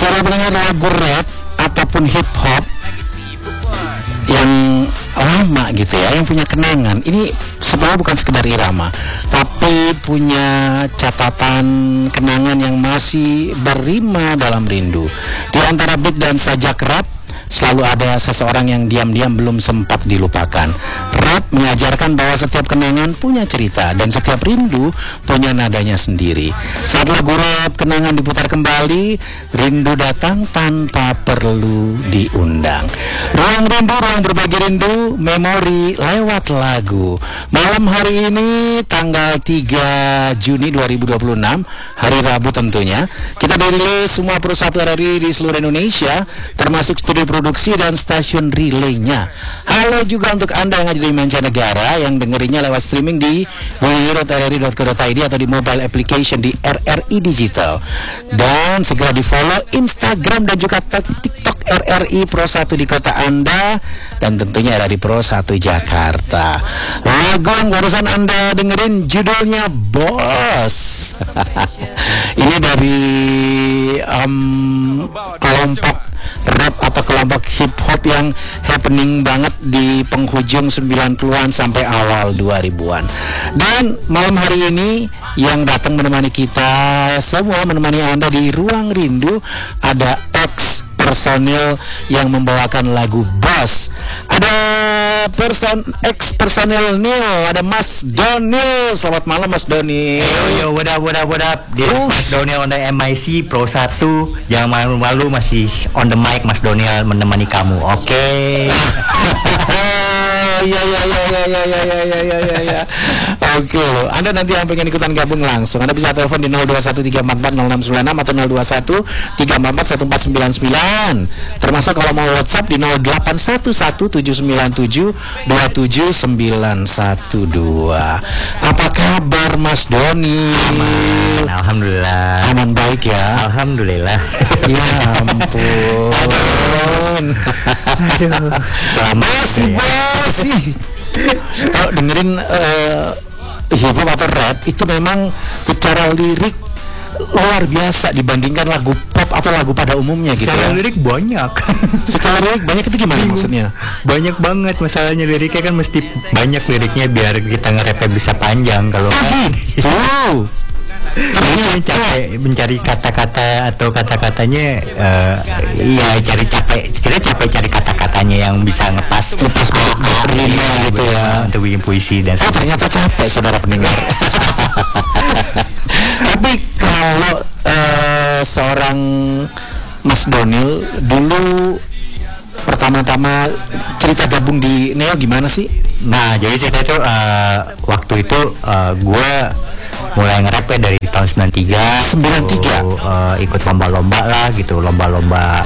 Setelah mendengar lagu rap ataupun hip hop yang lama gitu ya, yang punya kenangan, ini sebenarnya bukan sekedar irama, tapi punya catatan kenangan yang masih berrima dalam rindu. Di antara beat dan sajak rap selalu ada seseorang yang diam-diam belum sempat dilupakan. Rap mengajarkan bahwa setiap kenangan punya cerita dan setiap rindu punya nadanya sendiri. Saat lagu rap kenangan diputar kembali, rindu datang tanpa perlu diundang. Ruang rindu, ruang berbagi rindu, memori lewat lagu. Malam hari ini tanggal 3 Juni 2026, hari Rabu tentunya, kita dirilis semua perusahaan RRI di seluruh Indonesia, termasuk studio produksi dan stasiun relaynya. Halo juga untuk Anda yang ada di mancanegara yang dengerinnya lewat streaming di www.rri.co.id atau di mobile application di RRI Digital. Dan segera di follow Instagram dan juga TikTok RRI Pro 1 di kota Anda, dan tentunya ada di Pro 1 Jakarta. Lagu yang barusan Anda dengerin judulnya Bos. Ini dari kelompok rap atau kelompok hip hop yang happening banget di penghujung 90-an sampai awal 2000-an. Dan malam hari ini yang datang menemani kita semua, menemani Anda di Ruang Rindu, ada ex personil yang membawakan lagu Bos. Ada ex personil Neo, ada Mas Donil. Selamat malam Mas Donil. Yo, what up. This Mas Donil on the MIC Pro 1. Jangan malu-malu, masih on the mic Mas Donil menemani kamu. Oke. Ya. Oke loh. Anda nanti yang pengen ikutan gabung langsung, Anda bisa telepon di 0213440696 atau 0213441499. Termasuk kalau mau WhatsApp di 0817972712. Apa kabar Mas Doni? Aman, alhamdulillah. Aman, baik ya. Alhamdulillah. Ya ampun. Masih sih. Kalau dengerin hip hop atau rap itu memang secara lirik luar biasa dibandingkan lagu pop atau lagu pada umumnya gitu. Secara ya. lirik banyak. Secara lirik banyak itu gimana maksudnya? Banyak banget, masalahnya liriknya kan mesti banyak liriknya biar kita nge-rapnya bisa panjang. Kalau kan capek mencari kata-kata atau kata-katanya, ya kita capek cari kata-katanya yang bisa ngepas rima gitu ya, untuk bikin puisi dan ternyata capek saudara pendengar. Tapi kalau seorang Mas Donil dulu pertama-tama cerita gabung di Neo gimana sih? Nah, jadi cerita itu waktu itu gue mulai nge-rap ya dari tahun 93. Ikut lomba-lomba lah gitu, lomba-lomba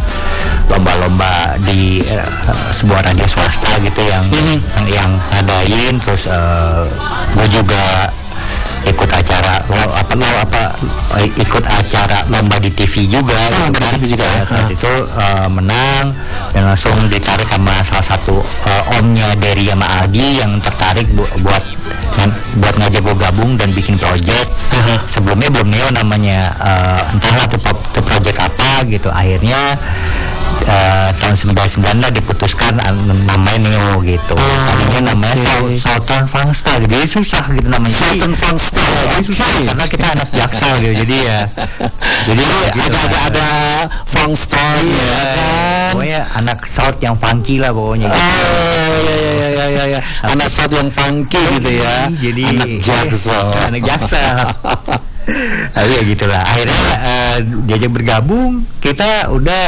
di sebuah radio swasta gitu yang ngadain. Terus gue juga ikut acara ikut acara lomba di TV juga. Saat itu menang dan langsung ditarik sama salah satu omnya dari sama Aldi yang tertarik buat ngajak gue gabung dan bikin project. Sebelumnya belum Neo namanya, entahlah itu project apa gitu. Akhirnya tahun 99 lah diputuskan namanya Neo gitu. Tadinya namanya Sultan Fangstar, jadi susah gitu namanya. Sultan Fangstar, jadi susah karena kita anak Jaksel gitu. Jadi gitu, ada Fangstar ya kan. Pokoknya anak South yang funky lah pokoknya gitu. Ya. Anak South yang funky gitu ya. Jadi anak Jaksel. Tapi ya gitulah. Akhirnya diajak bergabung, kita udah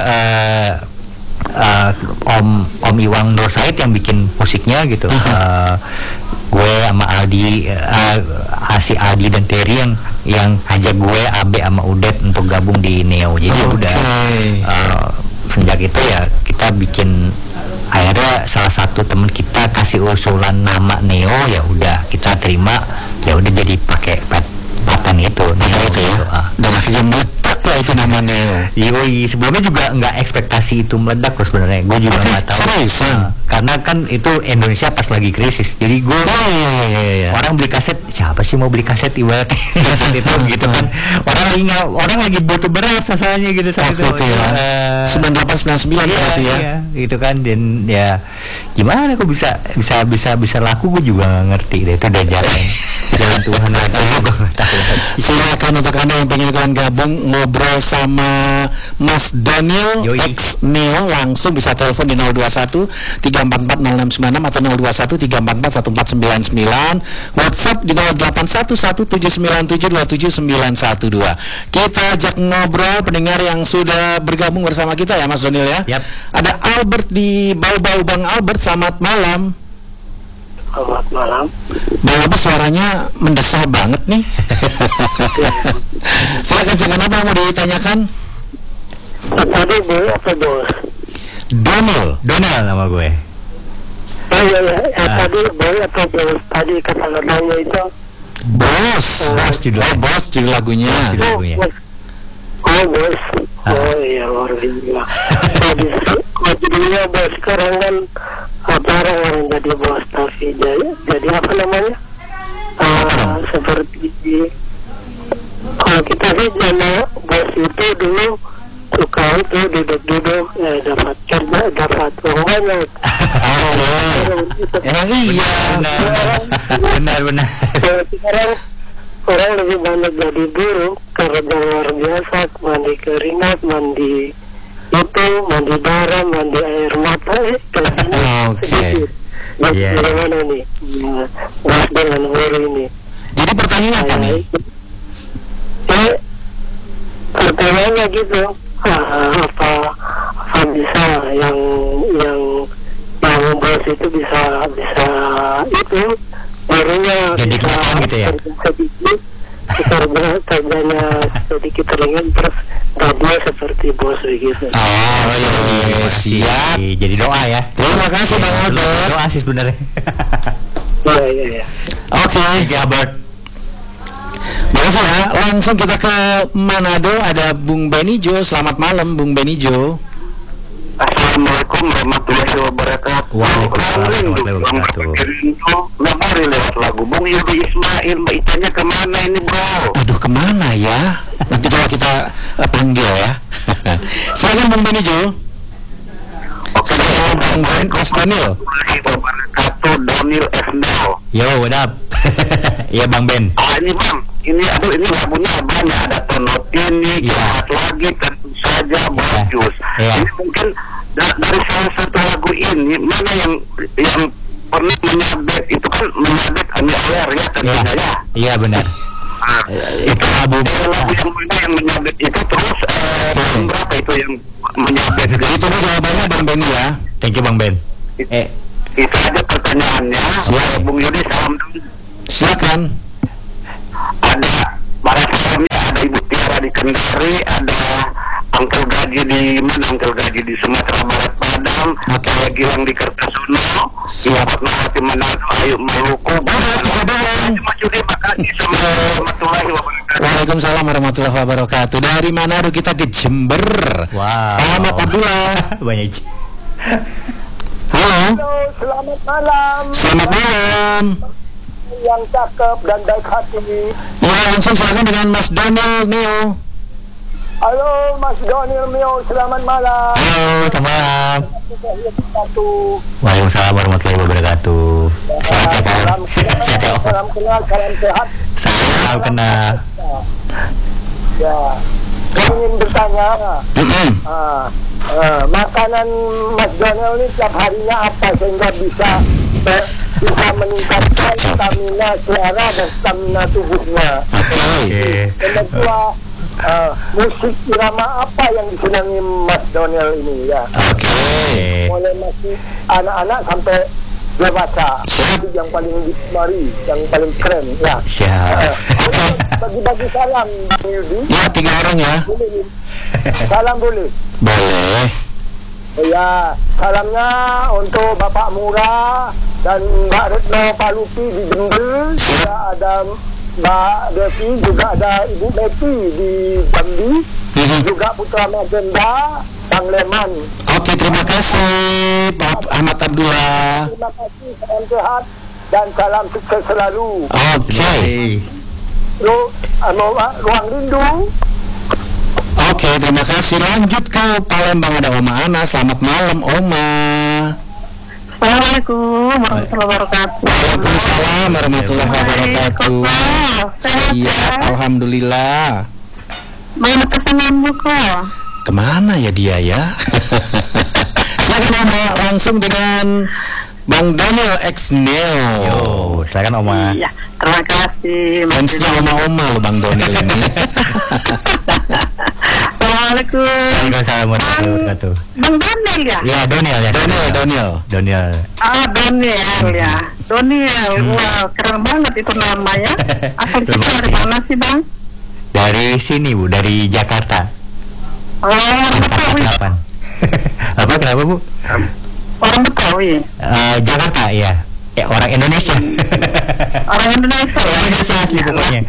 Om Iwang Nur Said yang bikin musiknya gitu. Gue sama Aldi, si Aldi dan Terry yang ajak gue, Abe sama Udet untuk gabung di Neo. Jadi udah sejak itu ya kita bikin. Akhirnya salah satu teman kita kasih usulan nama Neo, ya udah kita terima, ya udah jadi pakai paten itu Neo itu ya. Dan akhirnya meledak lah itu nama Neo. Yoi, sebelumnya juga nggak ekspektasi itu meledak loh sebenarnya. Gue juga nggak tahu. Karena kan itu Indonesia pas lagi krisis. Jadi gue orang beli kaset, siapa sih mau beli kaset ibarat kaset itu gitu kan. Orang lagi butuh beras asalnya gitu saat itu. Ya. 9899 berarti ya. Iya, gitu kan. Dan ya gimana kok bisa laku, gue juga nggak ngerti deh. Itu udah jalan Tuhan aja, gue nggak tahu. Silakan untuk Anda yang pengen gabung ngobrol sama Mas Daniel X Neo, langsung bisa telepon di 021 344 0696 atau 021 344 1499, WhatsApp di 081179727912. Kita ajak ngobrol pendengar yang sudah bergabung bersama kita ya Mas Daniel ya. Yep. Ada Albert di Bau-Bau. Bang Albert, selamat malam. Selamat malam. Bang Albert suaranya mendesah banget nih. Silakan apa yang mau ditanyakan? Tadi boleh apa bos? Donald nama gue. Oh iya. Tadi boleh apa bos? Tadi kata lagunya itu. Bos judul lagunya. Oh bos. Oh iya luar biasa. Judulnya bos sekarang kan orang jadi bos, tapi jadi apa namanya? Seperti kalau kita sih jadi bos itu dulu suka itu duduk dapat kerja, dapat uang banyak. Emang iya. Benar. Sekarang orang lebih banyak jadi buruh karena luar biasa, mandi keringat, mandi bara, mandi air mata, Oke. Bagaimana nih mas dengan buruh ini? Jadi pertanyaannya apa nih? Pertanyaannya gitu, apa bisa yang bos itu bisa itu barunya jadi kelihatan gitu ya? Sedikit kerjanya sedikit ringan terus radio seperti bos begitu. Oh iya, siap. Jadi doa ya. Terima kasih Bang Albert. Doa sih sebenarnya. Iya. Oke. Albert. Makasih ya. Langsung kita ke Manado, ada Bung Benijo. Selamat malam Bung Benijo. Assalamualaikum warahmatullahi wabarakatuh. Waalaikumsalam warahmatullahi wabarakatuh. Ngamari lewat lagu Bung Yudi Ismail, Mbak Itanya kemana ini bro? Aduh, kemana ya? Nanti coba kita panggil ya. Silakan Bung Benijo. Oke, Mas Daniel. Wabarakatuh, Daniel Esdal. Yo, what up? Iya Bang Ben. Ini Bang, ini lagunya banyak, ada Tonot ini, Kiamat Lagi, tentu saja Bojus. Ini mungkin dari salah satu lagu ini mana yang pernah menyabet, itu kan menyabet Andi Aler ya tentunya ya. Iya benar. Itu lagu yang mana yang menyabet itu terus berapa itu yang menyabet? Itu jawabannya Bang Ben ya. Thank you Bang Ben. Itu aja pertanyaannya. Bung Yudi salam dulu. Silakan. Ada para salamnya, ada Ibu Tiara di Kendari, ada Angkel Gaji di Sumatera Barat Padang, ada Gilang di Kertosono, Siapat Melati Manado, Ayu Maluku, Mas Yudi, makasih. Warahmatullahi wabarakatuh. Waalaikumsalam warahmatullahi wabarakatuh. Dari Manado kita ke Jember. Wow. Ahmad Abdullah. Banyak. Halo. Selamat malam. Selamat malam. Yang cakep dan baik hati. Ya, langsung silakan dengan Mas Daniel Neo. Halo Mas Daniel Mio, selamat malam. Halo, selamat malam. Waalaikumsalam warahmatullahi wabarakatuh. Salam kenal, salam sehat. Salam kenal. Ya, saya ingin bertanya. Makanan Mas Daniel ini tiap harinya apa sehingga bisa meningkatkan stamina suara dan stamina tubuhnya. Yang kedua, musik irama apa yang disenangi Mas Daniel ini ya? Mulai masih anak-anak sampai dewasa. Itu yang paling digemari, yang paling keren ya. Bagi-bagi salam Bang Yudi. Ya, 3 orang ya. Salam boleh? Boleh. Ya, salamnya untuk Bapak Murah dan Mbak Retno Palupi di Jember. Juga ada Mbak Devi, juga ada Ibu Betty di Jambi. juga Putra Magenda, Bang Leman. Oke, terima kasih Pak Ahmad Abdullah. Terima kasih, salam sehat dan salam sukses selalu. Oke. Ruang rindu. Oke, terima kasih. Lanjut ke Palembang, ada Oma Ana. Selamat malam, Oma. Assalamualaikum warahmatullahi wabarakatuh. Waalaikumsalam warahmatullahi wabarakatuh. Siap, alhamdulillah. Mana kesenanganmu kok? Kemana ya dia ya? Silakan Oma, langsung dengan Bang Daniel X Neo. Yo, silakan Oma. Iya, terima kasih. Fansnya Oma-Oma lo Bang Daniel ini. Assalamualaikum. Waalaikumsalam warahmatullahi wabarakatuh. Bang Daniel ya? Ya, Doniel ya. Daniel. Doniel. Daniel ya. Daniel, wah keren banget itu namanya. Asal kita Terima dari kasih. mana sih Bang? Dari sini Bu, dari Jakarta. Orang Betawi. 48. Apa kenapa Bu? Orang Betawi. Jakarta ya. Orang Indonesia. Orang Indonesia ya. Indonesia asli pokoknya.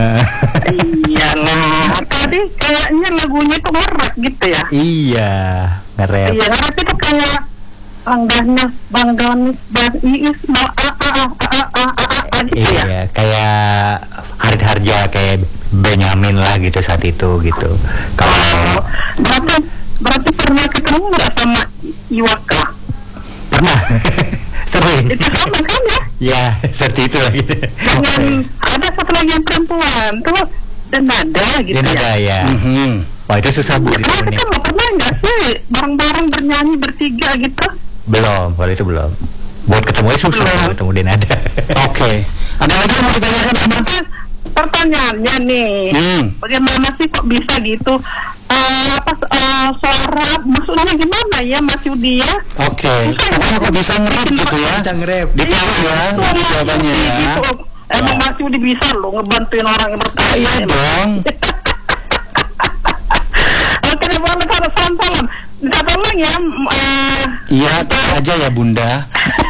Iyalah. Tadi kayaknya lagunya itu ngerap gitu ya. Iya, nge-rap. Iya, ngerap itu kayak Bang Danis, Bang Iis, mau gitu ya. Iya, kayak Harit Harja, kayak Benyamin lah gitu saat itu gitu. Kalau Berarti pernah ketemu nggak sama Iwaka? pernah sering. Itu sama kan ya? Ya, seperti itu lah gitu. Dengan ada satu lagi yang perempuan tuh dan nada gitu Dia ya. ada ya. Wah, itu susah Bu Nah, ditemuin. kita mau pernah nggak sih bareng-bareng bernyanyi bertiga gitu? Belum, kalau itu belum. Buat ketemu susah Belum. ketemu Denada. Oke. Ada lagi yang mau ditanyakan Oma? Pertanyaannya nih, bagaimana sih kok bisa gitu? Suara maksudnya gimana ya Mas Yudi ya? Oke. Pokoknya kok bisa ngerap gitu ya? Bisa nge-rap. Ditahu ya jawabannya ya. Gitu. Emang Mas Yudi bisa loh ngebantuin orang yang bertanya. Iya dong. Oke, boleh kalau salam. Minta tolong ya. Iya, tak aja ya Bunda.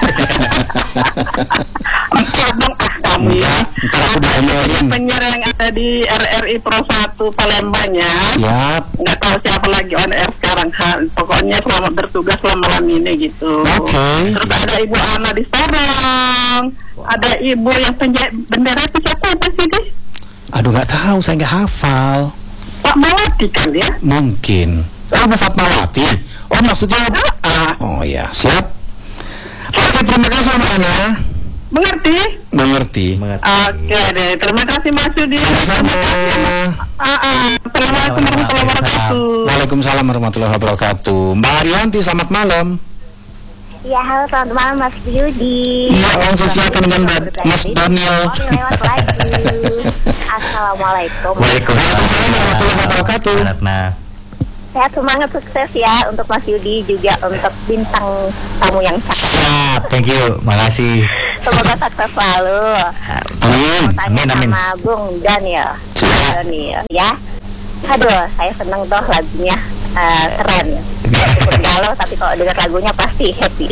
Dong kamu ya. Ntar aku ditanyain. Penyiar yang ada di RRI Pro 1 Palembang ya. Siap. Nggak tahu siapa lagi on air sekarang kan. Pokoknya selamat bertugas selama malam ini gitu. Oke. Terus ada Ibu Ana di Sorong. Ada Ibu yang penjahit bendera itu siapa sih deh? Aduh, nggak tahu, saya nggak hafal. Pak Mawati kan ya? Mungkin. Bu Fatmawati. Oh, maksudnya oh ya, siap. Oke, terima kasih Oma Ana. Mengerti? Mengerti. Oke deh, terima kasih Mas Yudi. Sama-sama. Assalamualaikum warahmatullahi wabarakatuh. Waalaikumsalam warahmatullahi wabarakatuh. Mbak Arianti, selamat malam. Ya, halo, selamat malam Mas Yudi. Iya, langsung silakan dengan Mas Daniel. Lewat lagi. Assalamualaikum. Waalaikumsalam warahmatullahi wabarakatuh. Nah, Sehat, semangat, sukses ya untuk Mas Yudi, juga untuk bintang tamu yang cakep. siap, thank you, makasih. Semoga sukses selalu. Amin. Mau tanya Amin. sama Bung Daniel. Daniel ya. Aduh, saya seneng tuh lagunya, keren. Meskipun galau, tapi kalau dengar lagunya pasti happy.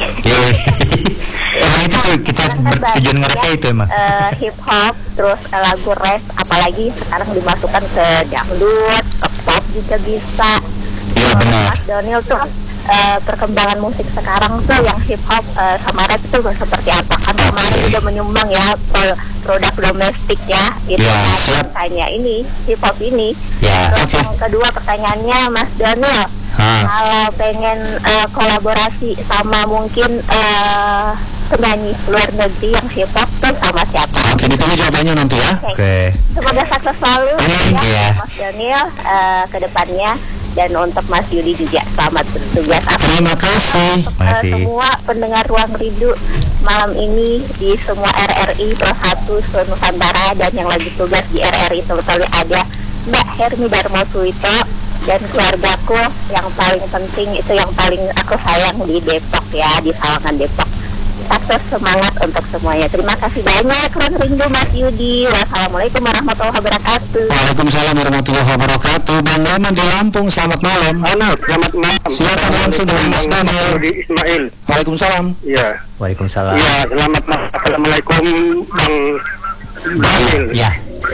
Emang itu tuh kita tujuan ngerti itu emang. Hip hop, terus lagu rap, apalagi sekarang dimasukkan ke dangdut, ke pop juga bisa. Iya, benar. Mas Daniel tuh perkembangan musik sekarang tuh yang hip hop sama rap itu seperti apa? Kan kemarin udah menyumbang ya produk domestik ya. Itu Ya, kan siap. tanya ini hip hop ini. Ya, Terus oke. yang kedua pertanyaannya Mas Daniel, kalau pengen kolaborasi sama mungkin penyanyi luar negeri yang hip hop tuh sama siapa? Oke, ditunggu jawabannya nanti ya. Oke. Semoga sukses selalu Amin, ya, ya. Mas Daniel ke depannya, dan untuk Mas Yudi juga selamat bertugas. Terima kasih. Untuk Makasih. semua pendengar Ruang Rindu malam ini di semua RRI Pro 1 seluruh Nusantara, dan yang lagi tugas di RRI terutama ada Mbak Hermi Darmo Suito dan keluargaku yang paling penting, itu yang paling aku sayang di Depok ya, di Sawangan Depok. Sukses, semangat untuk semuanya. Terima kasih banyak Ruang Rindu Mas Yudi. Wassalamualaikum warahmatullahi wabarakatuh. Waalaikumsalam warahmatullahi wabarakatuh. Bang Rahman di Lampung, selamat malam. Halo, selamat malam. Silakan langsung dengan Mas Daniel. Rudi Ismail. Waalaikumsalam. Iya. Waalaikumsalam. Iya, selamat malam. Assalamualaikum Bang Daniel. Ya,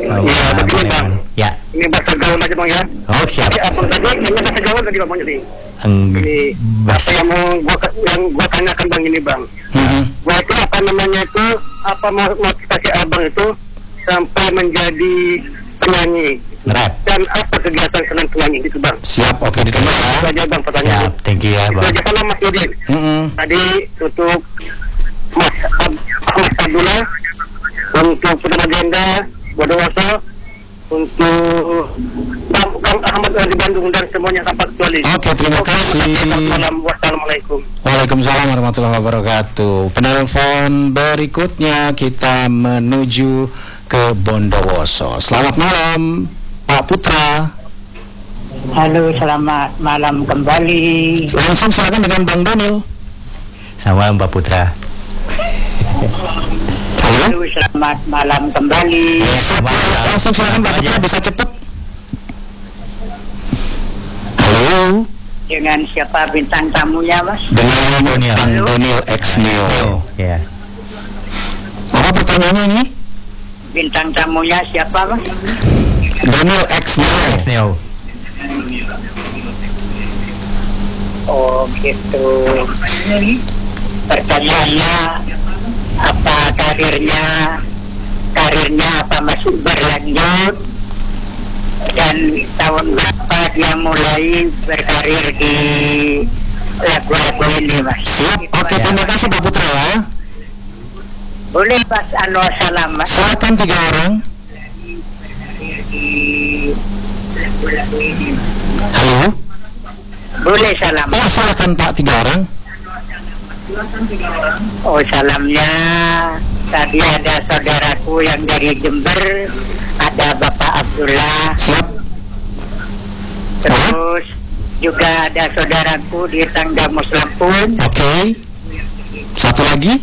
Iya, begini bang. Ya. Ini bahasa gaul aja bang ya. Oh, siap. Apa tadi? Ini bahasa gaul tadi bang jadi. Ini apa yang mau gua tanyakan bang ini bang. Gua itu apa namanya itu apa motivasi abang itu sampai menjadi penyanyi Rap. dan apa kegiatan senang penyanyi gitu bang. Siap, oke ditunggu ya. Itu aja bang pertanyaan. Siap, thank you ya Itu bang. aja sama Mas Yudin. Tadi untuk Mas Abdullah, untuk Putri Agenda Bondowoso, untuk Kang Ahmad di Bandung dan semuanya tanpa kecuali. Oke, terima kasih. Wassalamualaikum. Waalaikumsalam warahmatullahi wabarakatuh. Penelpon berikutnya kita menuju ke Bondowoso. Selamat malam, Pak Putra. Halo, selamat malam kembali. Langsung silakan dengan Bang Daniel. Sama Mbak Putra. Halo. Halo, selamat malam kembali. Langsung silakan Pak Putra, bisa cepet. Halo. Dengan siapa bintang tamunya, Mas? Dengan Daniel. Bang Daniel X Neo. Ya. Apa pertanyaannya ini? Bintang tamunya siapa, Mas? Daniel X Neo. Neo. Oh, gitu. Pertanyaannya, apa karirnya apa masih berlanjut, dan tahun berapa dia mulai berkarir di lagu-lagu ini, Mas? Siap. Oke, terima kasih Pak Putra ya. Boleh Mas salam, Mas? Silakan 3 orang. Halo. Boleh salam. Oh, silakan Pak 3 orang. Oh, salamnya tadi ada saudaraku yang dari Jember, ada Bapak Abdullah. Siap. Terus juga ada saudaraku di Tanggamus Lampung. Oke. Satu lagi.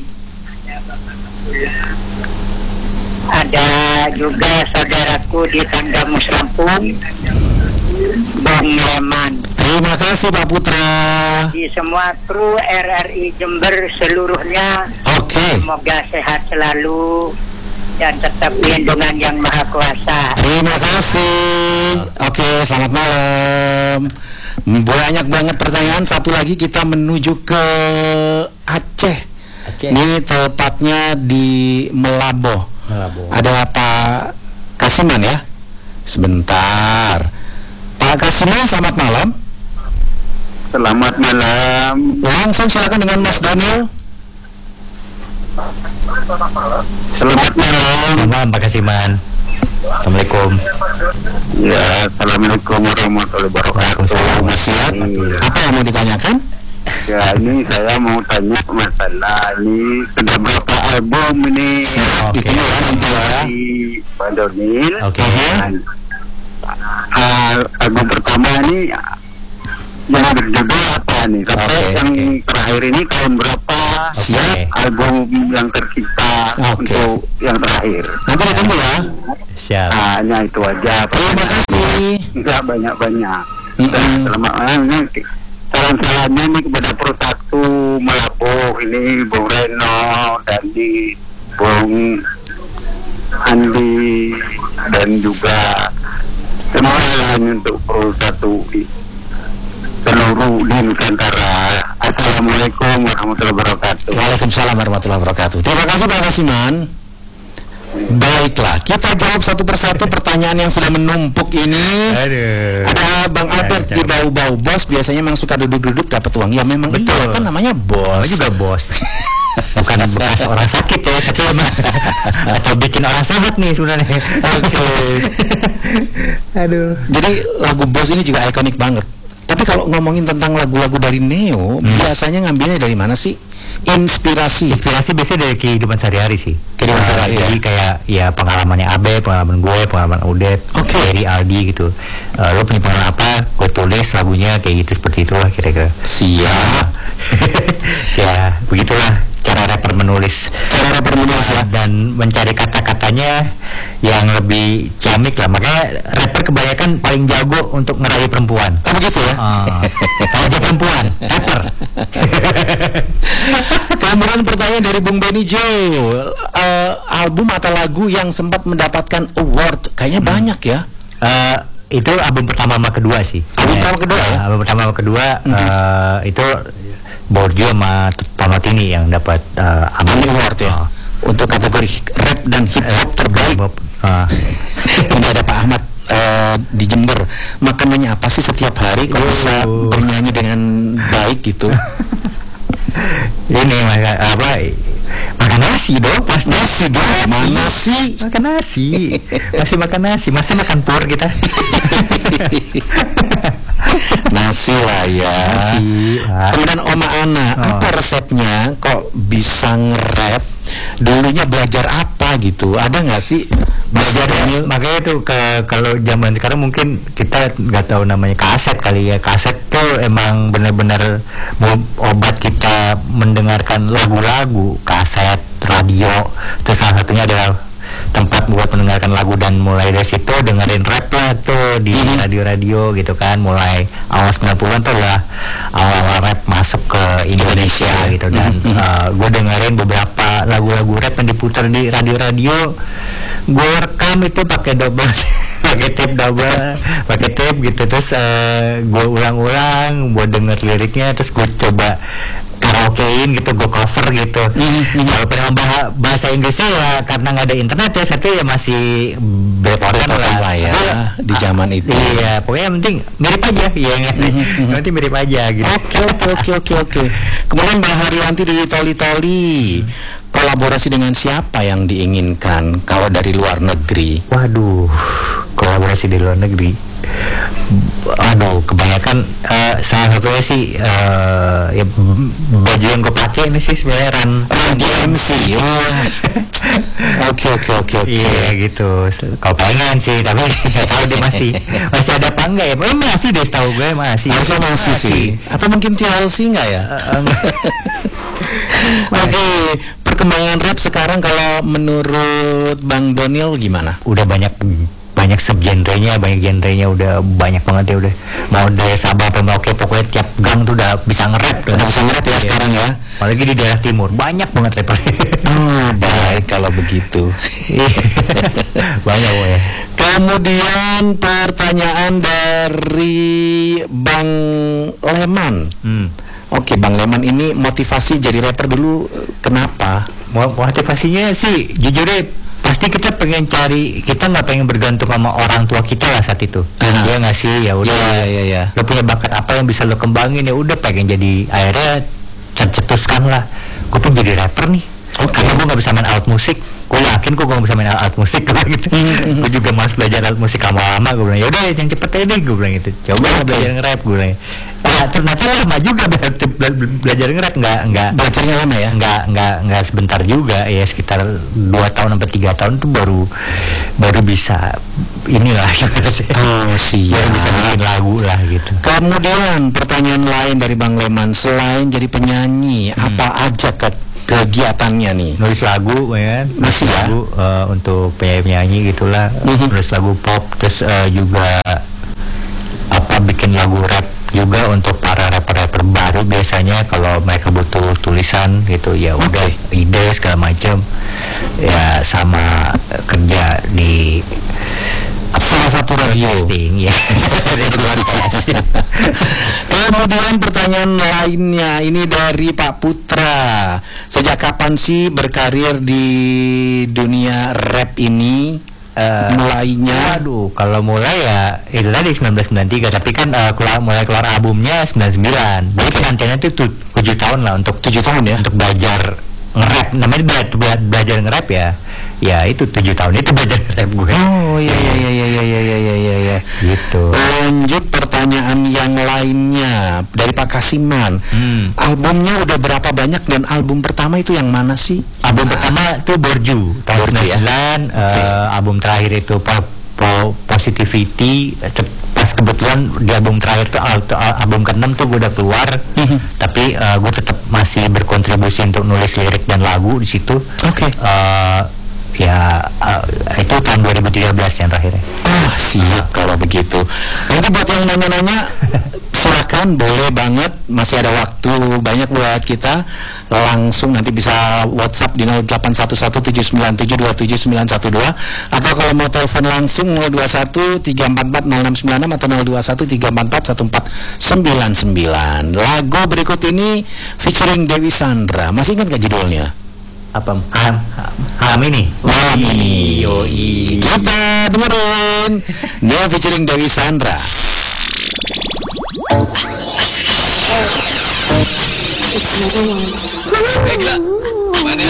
Ada juga saudaraku di Tanggamus Lampung, Bang Leman. Terima kasih Pak Putra. Di semua kru RRI Jember seluruhnya, Oke. semoga sehat selalu dan tetap lindungan yang Maha Kuasa. Terima kasih. Oke, selamat malam. Banyak banget pertanyaan. Satu lagi kita menuju ke Aceh. Ini tepatnya di Melaboh. Ada Pak Kasiman ya. Sebentar. Pak Kasiman, selamat malam. Selamat malam. Langsung silakan dengan Mas Daniel. Selamat malam. Selamat malam Pak Kasiman. Assalamualaikum. Ya, assalamualaikum warahmatullahi wabarakatuh. Mas siap. Apa yang mau ditanyakan? Ya, ini saya mau tanya masalah ini sudah berapa album ini? Oke. Di Pak Donil. Oke. Album pertama ini yang berjudul apa nih? Sampai Oke, yang oke. terakhir ini tahun berapa? Siap. Album yang tercipta Oke. untuk yang terakhir. Nanti ditunggu ya. Siap. Hanya itu aja. Terima kasih. Enggak banyak-banyak. Mm-mm. Selamat salam-salamnya nih kepada Pro1 Melabuh ini Bung Reno dan di Bung Andi dan juga semua lain untuk Pro1 seluruh di Nusantara. Assalamualaikum warahmatullahi wabarakatuh. Waalaikumsalam warahmatullahi wabarakatuh. Terima kasih Pak Kasiman. Baiklah, kita jawab satu persatu pertanyaan yang sudah menumpuk ini. Aduh. Ada Bang Albert di bau-bau bos, biasanya memang suka duduk-duduk dapat uang. Ya memang Betul. iya, kan namanya bos. Juga bos. Bukan bekas orang sakit ya, tapi emang atau bikin orang sehat nih sebenarnya. Oke. Aduh. Jadi lagu bos ini juga ikonik banget. Tapi kalau ngomongin tentang lagu-lagu dari Neo, biasanya ngambilnya dari mana sih? Inspirasi. Inspirasi biasanya dari kehidupan sehari-hari sih. Kehidupan sehari-hari, Jadi kayak ya pengalamannya Abe, pengalaman gue, pengalaman Udet, Oke. dari Aldi gitu. Lo punya pengalaman apa? Gue tulis lagunya kayak gitu, seperti itulah kira-kira. Siap. Ya begitulah cara rapper menulis. Cara bermenulis ya. Dan mencari kata-katanya yang lebih ciamik lah. Makanya rapper kebanyakan paling jago untuk ngerayu perempuan. Oh begitu ya. Raja perempuan, rapper. Kemudian pertanyaan dari Bung Benny Jo, album atau lagu yang sempat mendapatkan award, kayaknya banyak ya. Itu album pertama sama kedua sih. Album pertama kedua ya? Album pertama sama kedua itu Borjo sama Tomatini yang dapat award ya. Untuk kategori rap dan hip hop terbaik. Ini ada Pak Ahmad di Jember. Makanannya apa sih setiap hari kalau bisa bernyanyi dengan baik gitu? Ini makan nasi dong, pas nasi dong. Mana sih? Makan nasi, masih makan nasi, masih makan pur kita. Nasi lah ya. Kemudian Oma Ana, apa resepnya kok bisa nge-rap? Dulunya belajar apa gitu? Ada nggak sih belajar ini? Makanya tuh kalau zaman sekarang mungkin kita nggak tahu namanya kaset kali ya. Kaset tuh emang benar-benar obat kita mendengarkan lagu-lagu. Kaset, radio, terus salah satunya adalah tempat buat mendengarkan lagu, dan mulai dari situ dengerin rap lah tuh di radio-radio gitu kan. Mulai awal 90-an tuh lah awal rap masuk ke Indonesia gitu, dan gue dengerin beberapa lagu-lagu rap yang diputar di radio-radio. Gue rekam itu pakai double pakai tape gitu, terus gue ulang-ulang buat denger liriknya, terus gue coba karaokein gitu, gue cover gitu. Kalau pengen bahasa Inggrisnya ya karena nggak ada internet ya, satu ya masih belepotan lah ya di zaman itu. Iya, pokoknya yang penting mirip aja ya, nanti mirip aja gitu. Oke. Kemudian Mbak Haryanti di Toli-Toli, kolaborasi dengan siapa yang diinginkan kalau dari luar negeri? Waduh, kolaborasi di luar negeri. Aduh, kebanyakan salah satunya sih ya baju yang gue pakai ini sih sebenarnya Run DMC. Oke. Iya gitu. Kau pengen sih, tapi nggak tahu dia masih ada apa enggak ya? Masih deh, tahu gue masih sih. Atau mungkin TLC enggak ya? Oke. Perkembangan rap sekarang kalau menurut Bang Doniel gimana? Udah banyak subgenrenya, banyak genrenya, udah banyak banget ya, udah mau dari Sabang sampai Merauke, pokoknya tiap gang tuh udah bisa nge-rap ya sekarang ya. Apalagi di daerah timur banyak banget rapper. Baik kalau begitu. Banyak ya. Kemudian pertanyaan dari Bang Leman. Oke, Bang Leman ini motivasi jadi rapper dulu kenapa? Motivasinya sih jujur deh, pasti kita pengen kita nggak pengen bergantung sama orang tua kita lah saat itu. Dia nggak sih, ya udah. Iya. Lo punya bakat apa yang bisa lo kembangin, ya udah pengen jadi, akhirnya cetuskan lah. Gue pengen jadi rapper nih. Karena gue nggak bisa main alat musik. Gue yakin gue nggak bisa main alat musik gitu. Gue juga malas belajar alat musik lama-lama. Gue bilang ya udah yang cepet aja deh, gue bilang gitu. Coba belajar nge-rap, gue bilang. Ternyata lama juga belajar nge-rap, nggak belajarnya lama ya? Nggak sebentar juga ya, sekitar 2 tahun sampai 3 tahun tuh baru bisa inilah gitu. Baru bisa bikin lagu lah gitu. Kemudian pertanyaan lain dari Bang Leman, selain jadi penyanyi, apa aja kegiatannya nih? Nulis lagu ya, masih lagu untuk penyanyi gitulah, nulis lagu pop, terus juga bikin lagu rap juga untuk para rapper baru. Biasanya kalau mereka butuh tulisan gitu ya udah ide segala macam ya, sama kerja di salah satu radio ya. Kemudian pertanyaan lainnya ini dari Pak Putra, sejak kapan sih berkarir di dunia rap ini? Mulainya, kalau mulai ya itu tadi 1993, tapi kan mulai keluar albumnya 99. Jadi penantiannya itu 7 tahun lah, untuk 7 tahun ya untuk belajar nge-rap. Namanya belajar nge-rap ya itu 7 tahun itu belajar nge-rap gue. Iya. Gitu. Lanjut pertanyaan yang lainnya dari Pak Kasiman. Albumnya udah berapa banyak, dan album pertama itu yang mana sih? Album pertama itu Borju tahun 99. Album terakhir itu Positivity. Pas kebetulan di album terakhir tuh album ke-6 tuh gue udah keluar. Tapi gue tetap masih berkontribusi untuk nulis lirik dan lagu di situ. Itu tahun 2013 yang terakhirnya. Siap kalau begitu. Nanti buat yang nanya-nanya silakan, boleh banget, masih ada waktu banyak buat kita. langsung nanti bisa WhatsApp di 081179727912 atau kalau mau telepon langsung 0213440696 atau 0213441499. Lagu berikut ini featuring Dewi Sandra. Masih ingat gak judulnya? Apa malam ini? Malam ini. Yoi. Kita dengerin. Dia featuring Dewi Sandra. It's another one.